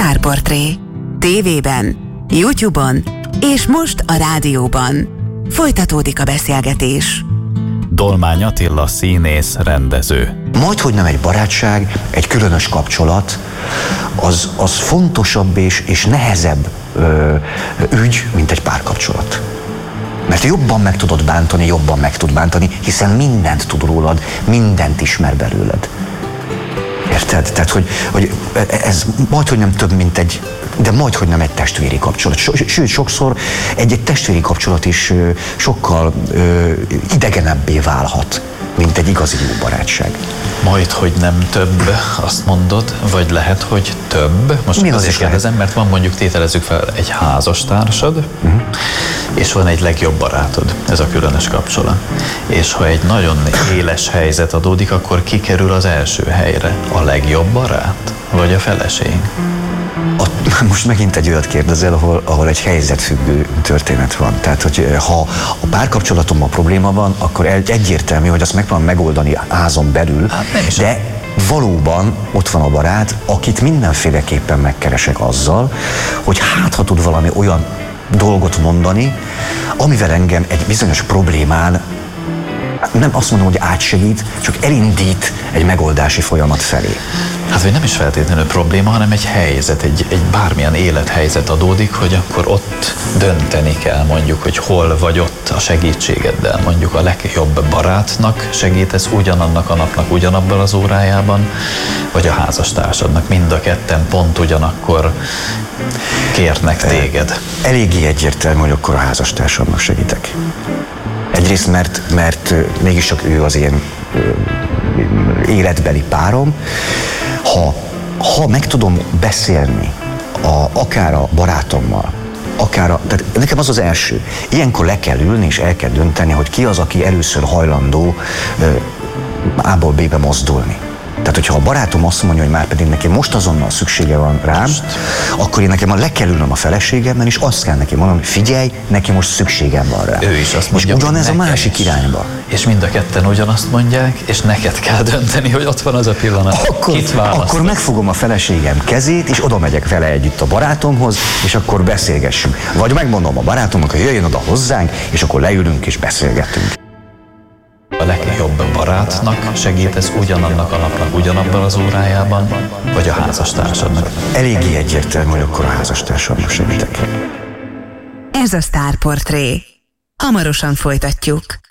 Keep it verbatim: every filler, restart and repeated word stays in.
Sztárportré. tévében, YouTube-on és most a rádióban. Folytatódik a beszélgetés. Dolmány Attila színész, rendező. Majdhogy nem egy barátság, egy különös kapcsolat, az, az fontosabb és, és nehezebb ö, ügy, mint egy párkapcsolat. Mert jobban meg tudod bántani, jobban meg tud bántani, hiszen mindent tud rólad, mindent ismer belőled. Érted? Tehát, hogy, hogy ez majdhogy nem több, mint egy, de majdhogy nem egy testvéri kapcsolat. Sőt, sokszor egy-egy testvéri kapcsolat is sokkal ö, idegenebbé válhat, mint egy igazi jó barátság. Majd, hogy nem több, azt mondod, vagy lehet, hogy több? Most Mi az azért is kérdezem, mert van, mondjuk tételezzük fel, egy házastársad, uh-huh. és van egy legjobb barátod, ez a különös kapcsolat. És ha egy nagyon éles helyzet adódik, akkor ki kerül az első helyre? A legjobb barát, vagy a feleség? A, most megint egy olyat kérdezel, ahol, ahol egy helyzetfüggő történet van. Tehát, hogy ha a párkapcsolatomban probléma van, akkor egyértelmű, hogy azt megpróbálom megoldani házon belül, hát de valóban ott van a barát, akit mindenféleképpen megkeresek azzal, hogy hát ha tud valami olyan dolgot mondani, amivel engem egy bizonyos problémán nem azt mondom, hogy átsegít, csak elindít egy megoldási folyamat felé. Hát, vagy nem is feltétlenül probléma, hanem egy helyzet, egy, egy bármilyen élethelyzet adódik, hogy akkor ott dönteni kell, mondjuk, hogy hol vagy ott a segítségeddel. Mondjuk a legjobb barátnak segítesz ugyanannak a napnak ugyanabban az órájában, vagy a házastársadnak. Mind a ketten pont ugyanakkor kérnek téged. Eléggé egyértelmű, hogy akkor a házastársamnak segítek. Egyrészt, mert, mert mégis csak ő az én életbeli párom. Ha, ha meg tudom beszélni a, akár a barátommal, akár a, tehát nekem az az első. Ilyenkor le kell ülni és el kell dönteni, hogy ki az, aki először hajlandó A-ból B-be mozdulni. Tehát, hogyha a barátom azt mondja, hogy már pedig neki most azonnal szüksége van rám, most. Akkor én nekem le kell ülnöm a feleségemmel, és azt kell neki mondanom, hogy figyelj, neki most szükségem van rá. Ő is azt mondja, és ugyanez a másik is. Irányba. És mind a ketten ugyanazt mondják, és neked kell dönteni, hogy ott van az a pillanat. Akkor, akkor megfogom a feleségem kezét, és oda megyek vele együtt a barátomhoz, és akkor beszélgessünk. Vagy megmondom a barátomnak, hogy jöjjön oda hozzánk, és akkor leülünk és beszélgetünk. A legjobb barátnak segítesz ugyanannak a napnak ugyanabban az órájában, vagy a házastársadnak? Eléggé egyértelmű, hogy akkor a házastársamnak segítek. Ez a Sztárportré. Hamarosan folytatjuk.